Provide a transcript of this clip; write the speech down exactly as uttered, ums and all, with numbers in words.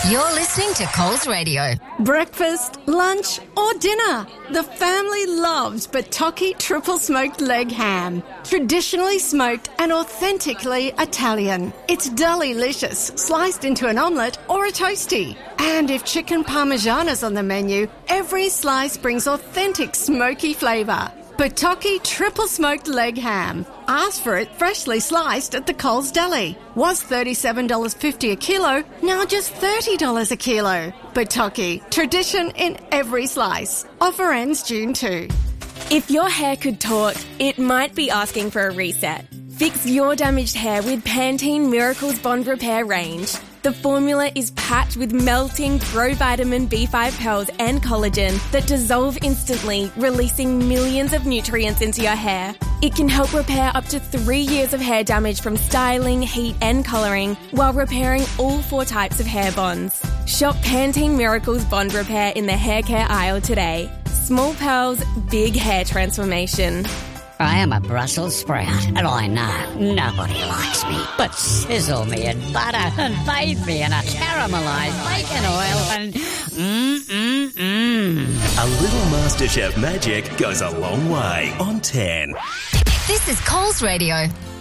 You're listening to Coles Radio. Breakfast, lunch or dinner. The family loves Batocchi triple smoked leg ham. Traditionally smoked and authentically Italian. It's delicious, sliced into an omelette or a toastie. And if chicken parmesan is on the menu, every slice brings authentic smoky flavour. Batocchi triple smoked leg ham. Ask for it freshly sliced at the Coles Deli. Was thirty-seven dollars fifty a kilo, now just thirty dollars a kilo. Batocchi, tradition in every slice. Offer ends June second. If your hair could talk, it might be asking for a reset. Fix your damaged hair with Pantene Miracles Bond Repair range. The formula is packed with melting ProVitamin B five pearls and collagen that dissolve instantly, releasing millions of nutrients into your hair. It can help repair up to three years of hair damage from styling, heat and colouring, while repairing all four types of hair bonds. Shop Pantene Miracles Bond Repair in the hair care aisle today. Small pearls, big hair transformation. I am a Brussels sprout, and I know nobody likes me. But sizzle me in butter and bathe me in a caramelised bacon oil and mmm-mmm-mmm. A little MasterChef magic goes a long way on ten. This is Coles Radio.